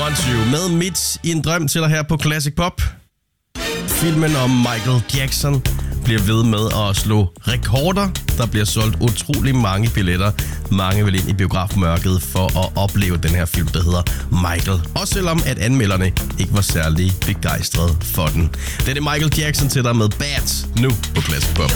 Want You med Midt i en drøm til dig her på Classic Pop. Filmen om Michael Jackson bliver ved med at slå rekorder. Der bliver solgt utrolig mange billetter. Mange vil ind i biografmørket for at opleve den her film, der hedder Michael. Også selvom at anmelderne ikke var særlig begejstrede for den. Det er Michael Jackson til dig med Bad nu på Classic Pop.